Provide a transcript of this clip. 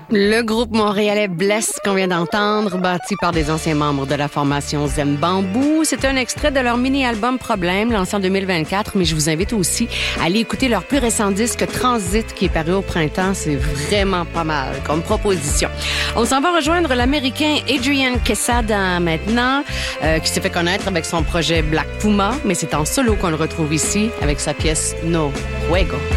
Le groupe montréalais Bless qu'on vient d'entendre, bâti par des anciens membres de la formation Zem Bamboo. C'est un extrait de leur mini-album Problème, lancé en 2024, mais je vous invite aussi à aller écouter leur plus récent disque Transit, qui est paru au printemps. C'est vraiment pas mal comme proposition. On s'en va rejoindre l'Américain Adrian Quesada maintenant, qui s'est fait connaître avec son projet Black Puma, mais c'est en solo qu'on le retrouve ici avec sa pièce No Juego.